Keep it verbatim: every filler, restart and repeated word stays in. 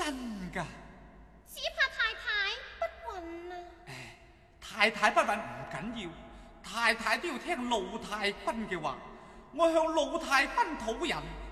真噶？ 只怕太太不允啊！ 唉，太太不允唔緊要，太太都要聽老太君嘅話。我向老太君討人，